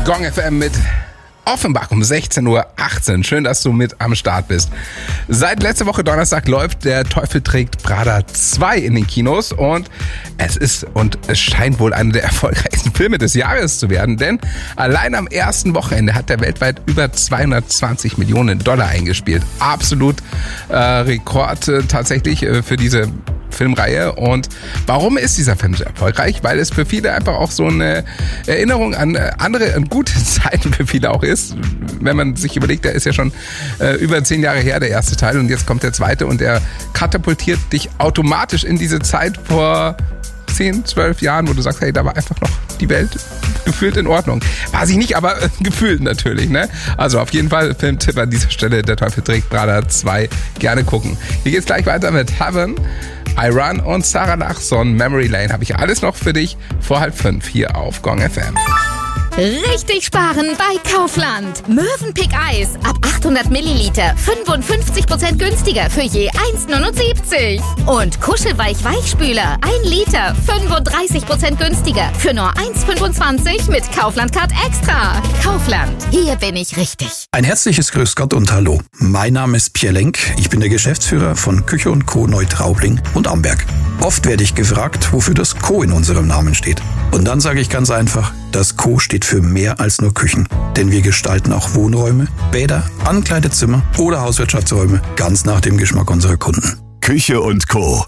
Gong FM mit Offenbach um 16:18 Uhr. Schön, dass du mit am Start bist. Seit letzter Woche Donnerstag läuft Der Teufel trägt Prada 2 in den Kinos und es scheint wohl einer der erfolgreichsten Filme des Jahres zu werden, denn allein am ersten Wochenende hat er weltweit über 220 Millionen Dollar eingespielt. Absolut Rekord tatsächlich für diese Filmreihe. Und warum ist dieser Film so erfolgreich? Weil es für viele einfach auch so eine Erinnerung an gute Zeiten für viele auch ist. Wenn man sich überlegt, der ist ja schon über 10 Jahre her, der erste Teil, und jetzt kommt der zweite und der katapultiert dich automatisch in diese Zeit vor 10, 12 Jahren, wo du sagst, hey, da war einfach noch die Welt gefühlt in Ordnung. War sie nicht, aber gefühlt natürlich, ne? Also auf jeden Fall Filmtipp an dieser Stelle, Der Teufel trägt Prada 2, gerne gucken. Hier geht's gleich weiter mit Heaven, I Run und Sarah Larsson, Memory Lane. Habe ich alles noch für dich vor 4:30 hier auf Gong FM. Richtig sparen bei Kaufland. Mövenpick Eis ab 800 Milliliter 55% günstiger für je 1,79. Und Kuschelweich Weichspüler 1 Liter 35% günstiger für nur 1,25 mit Kaufland-Card Extra. Kaufland, hier bin ich richtig. Ein herzliches Grüß Gott und Hallo. Mein Name ist Pierre Lenk. Ich bin der Geschäftsführer von Küche & Co. Neutraubling und Amberg. Oft werde ich gefragt, wofür das Co. in unserem Namen steht. Und dann sage ich ganz einfach, das Co. steht für mehr als nur Küchen. Denn wir gestalten auch Wohnräume, Bäder, Ankleidezimmer oder Hauswirtschaftsräume ganz nach dem Geschmack unserer Kunden. Küche & Co.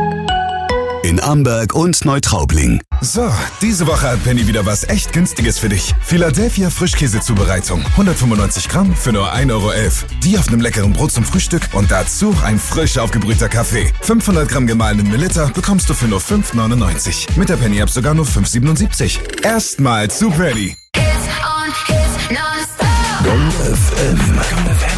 in Amberg und Neutraubling. So, diese Woche hat Penny wieder was echt Günstiges für dich. Philadelphia Frischkäsezubereitung. 195 Gramm für nur 1,11 Euro. Die auf einem leckeren Brot zum Frühstück und dazu ein frisch aufgebrühter Kaffee. 500 Gramm gemahlenen Melitta bekommst du für nur 5,99. Mit der Penny-App sogar nur 5,77. Erstmal zu Penny. Gong FM.